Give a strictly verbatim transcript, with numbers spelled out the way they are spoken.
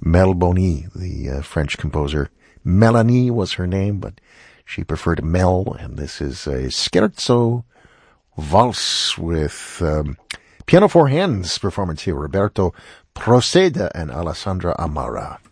Melbonie, the uh, French composer. Melanie was her name, but she preferred Mel, and this is a scherzo valse with um, piano four hands performance here. Roberto Proceda and Alessandra Amara.